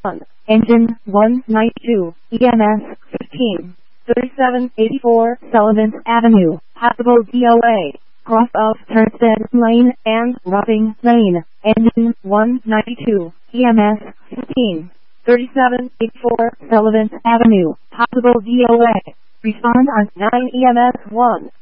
Engine 192, EMS 15, 3784 Sullivan Avenue, Possible DOA, cross of Turnstead Lane and Roughing Lane. Engine 192, EMS 15, 3784 Sullivan Avenue, Possible DOA. Respond on 9 EMS 1.